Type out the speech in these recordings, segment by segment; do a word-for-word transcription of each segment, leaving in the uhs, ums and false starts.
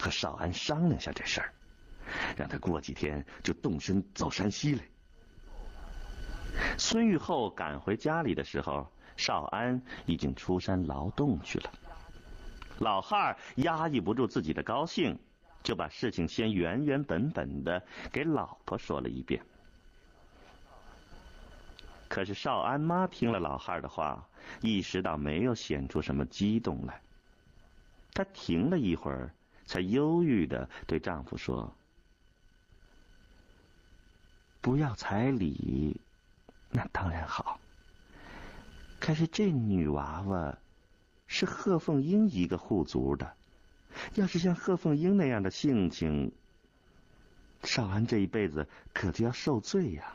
和少安商量下这事儿，让他过几天就动身走山西来。孙玉厚赶回家里的时候，少安已经出山劳动去了。老汉压抑不住自己的高兴，就把事情先原原本本的给老婆说了一遍。可是少安妈听了老汉的话，一时倒没有显出什么激动来。她停了一会儿，才忧郁的对丈夫说：“不要彩礼，那当然好。可是这女娃娃是贺凤英一个户族的，要是像贺凤英那样的性情，少安这一辈子可就要受罪呀。”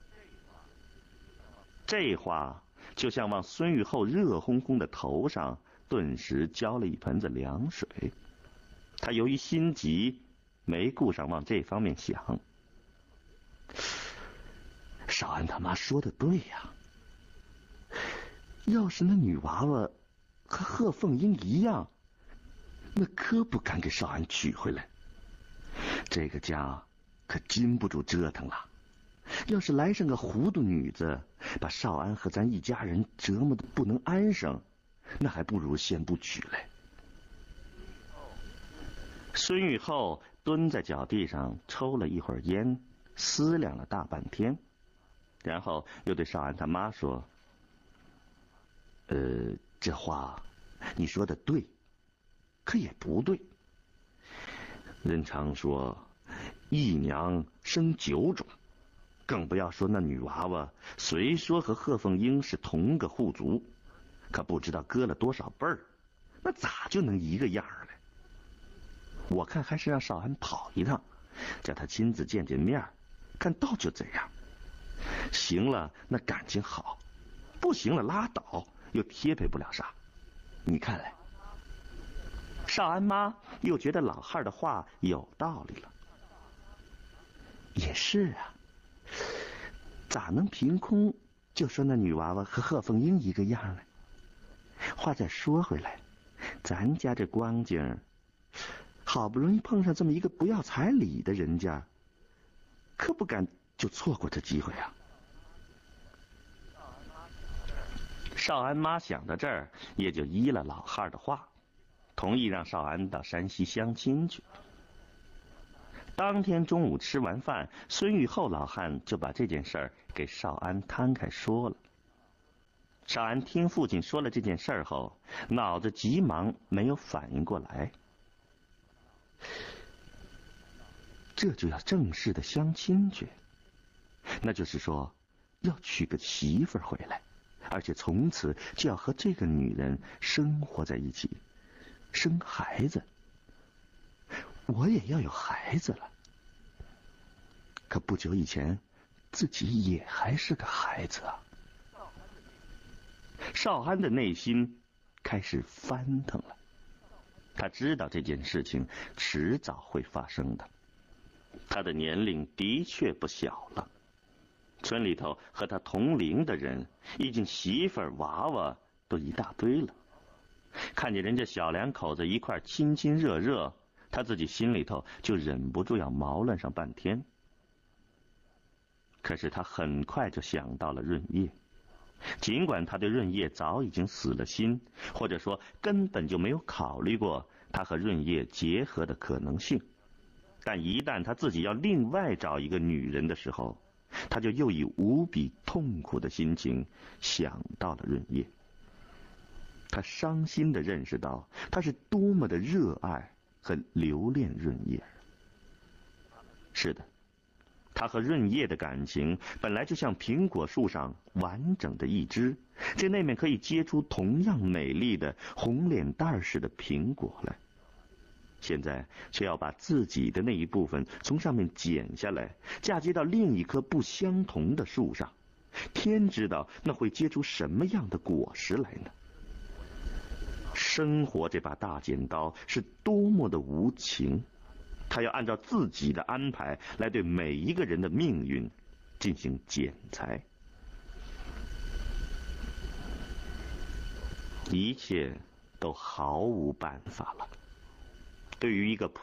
这话就像往孙玉厚热烘烘的头上顿时浇了一盆子凉水。他由于心急，没顾上往这方面想。少安他妈说的对呀，要是那女娃娃和贺凤英一样，那可不敢给少安娶回来。这个家可经不住折腾了。要是来上个糊涂女子，把少安和咱一家人折磨得不能安生，那还不如先不娶来。孙玉厚蹲在脚地上抽了一会儿烟，思量了大半天，然后又对少安他妈说：“呃，这话你说的对，可也不对。人常说一娘生九种，更不要说那女娃娃虽说和贺凤英是同个户族，可不知道割了多少辈儿，那咋就能一个样儿嘞？我看还是让少安跑一趟，叫他亲自见见面，看到就怎样。行了那感情好，不行了拉倒，又贴配不了啥。你看来。”少安妈又觉得老汉的话有道理了。也是啊，咋能凭空就说那女娃娃和贺凤英一个样呢？话再说回来，咱家这光景，好不容易碰上这么一个不要彩礼的人家，可不敢就错过这机会啊。少安妈想到这儿，也就依了老汉的话，同意让少安到山西相亲去。当天中午吃完饭，孙玉厚老汉就把这件事儿给少安摊开说了。少安听父亲说了这件事后，脑子急忙没有反应过来。这就要正式的相亲去，那就是说要娶个媳妇儿回来，而且从此就要和这个女人生活在一起，生孩子。我也要有孩子了。可不久以前自己也还是个孩子啊。少安的内心开始翻腾了，他知道这件事情迟早会发生的。他的年龄的确不小了，村里头和他同龄的人已经媳妇儿娃娃都一大堆了。看见人家小两口子一块亲亲热热，他自己心里头就忍不住要毛乱上半天。可是他很快就想到了润叶，尽管他对润叶早已经死了心，或者说根本就没有考虑过他和润叶结合的可能性，但一旦他自己要另外找一个女人的时候，他就又以无比痛苦的心情想到了润叶。他伤心地认识到他是多么的热爱和留恋润叶。是的，他和润叶的感情本来就像苹果树上完整的一枝，这那面可以结出同样美丽的红脸蛋似的苹果来，现在却要把自己的那一部分从上面剪下来，嫁接到另一棵不相同的树上，天知道那会结出什么样的果实来呢？生活这把大剪刀是多么的无情，他要按照自己的安排来对每一个人的命运进行剪裁。一切都毫无办法了。对于一个